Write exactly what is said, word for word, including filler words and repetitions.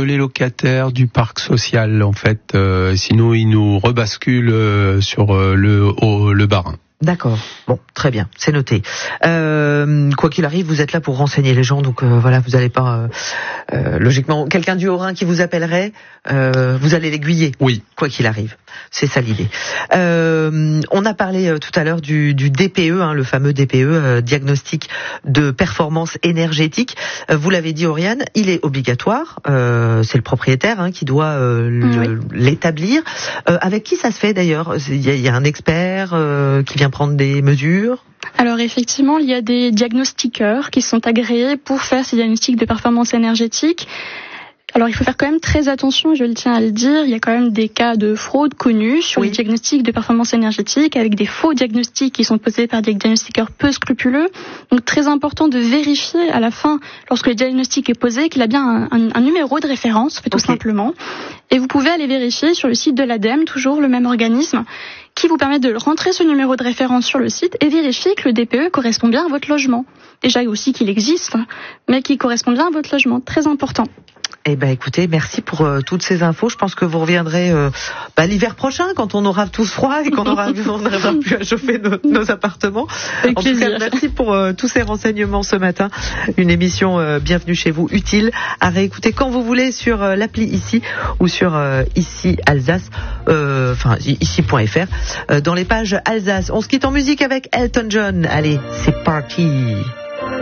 les locataires du parc social, en fait. Euh, sinon, ils nous rebasculent euh, sur euh, le, au, le Bas-Rhin. D'accord. Bon, très bien, c'est noté. Euh, quoi qu'il arrive, vous êtes là pour renseigner les gens, donc euh, voilà, vous n'allez pas euh, euh, logiquement quelqu'un du Haut-Rhin qui vous appellerait, euh, vous allez l'aiguiller. Oui. Quoi qu'il arrive, c'est ça l'idée. Euh, on a parlé euh, tout à l'heure du, du D P E, hein, le fameux D P E, euh, diagnostic de performance énergétique. Euh, vous l'avez dit, Oriane, il est obligatoire. Euh, c'est le propriétaire hein, qui doit euh, le, oui. l'établir. Euh, avec qui ça se fait d'ailleurs ? Il y, y a un expert euh, qui vient prendre des mesures ? Alors effectivement, il y a des diagnostiqueurs qui sont agréés pour faire ces diagnostics de performance énergétique. Alors il faut faire quand même très attention, je le tiens à le dire, il y a quand même des cas de fraude connus sur oui. les diagnostics de performance énergétique avec des faux diagnostics qui sont posés par des diagnostiqueurs peu scrupuleux. Donc très important de vérifier à la fin, lorsque le diagnostic est posé, qu'il a bien un, un, un numéro de référence, tout okay. simplement. Et vous pouvez aller vérifier sur le site de l'ADEME, toujours le même organisme, qui vous permet de rentrer ce numéro de référence sur le site et vérifier que le D P E correspond bien à votre logement. Déjà aussi qu'il existe, mais qu'il correspond bien à votre logement. Très important. Eh ben, écoutez, merci pour euh, toutes ces infos. Je pense que vous reviendrez euh, bah, l'hiver prochain, quand on aura tous froid et qu'on aura, on n'aura plus à chauffer nos, nos appartements. Avec en plaisir. tout cas, merci pour euh, tous ces renseignements ce matin. Une émission euh, Bienvenue chez vous, utile à réécouter quand vous voulez sur euh, l'appli ici ou sur euh, ici Alsace, euh, enfin ici point f r, euh, dans les pages Alsace. On se quitte en musique avec Elton John. Allez, c'est parti.